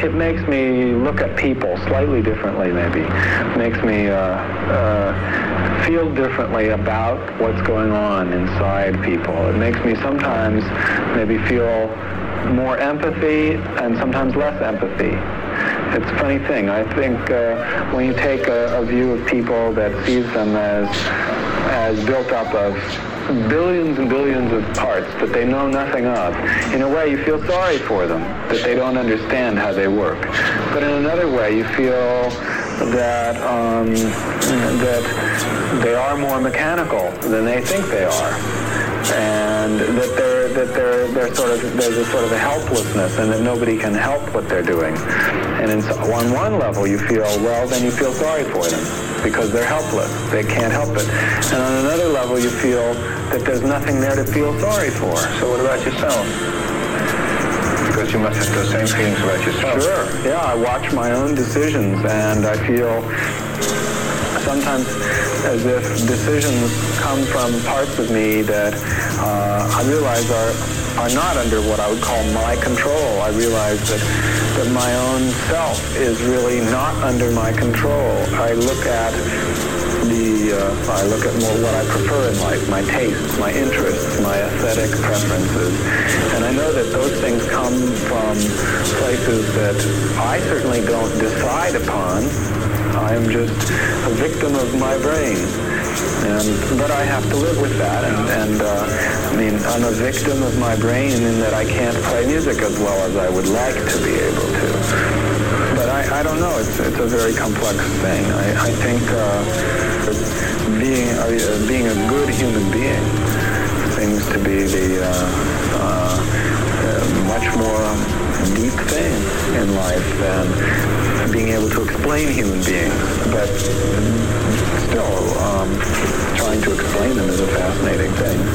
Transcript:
it makes me look at people slightly differently, maybe. It makes me feel differently about what's going on inside people. It makes me sometimes maybe feel more empathy and sometimes less empathy. It's a funny thing. I think when you take a view of people that sees them as built up of billions and billions of parts that they know nothing of, in a way you feel sorry for them, that they don't understand how they work. But in another way you feel that they are more mechanical than they think they are, and that there's a sort of a helplessness, and that nobody can help what they're doing. And on one level you feel, well, then you feel sorry for them because they're helpless. They can't help it. And on another level you feel that there's nothing there to feel sorry for. So what about yourself? Because you must have the same feelings about yourself. Sure. Yeah, I watch my own decisions, and I feel sometimes as if decisions come from parts of me that I realize are not under what I would call my control. I realize that my own self is really not under my control. I look at more what I prefer in life, my tastes, my interests, my aesthetic preferences. And I know that those things come from places that I certainly don't decide upon. I'm just a victim of my brain. But I have to live with that, and I mean, I'm a victim of my brain in that I can't play music as well as I would like to be able to. But I don't know, it's a very complex thing. I think being a good human being seems to be the much more deep thing in life than being able to explain human beings. But still, trying to explain them is a fascinating thing.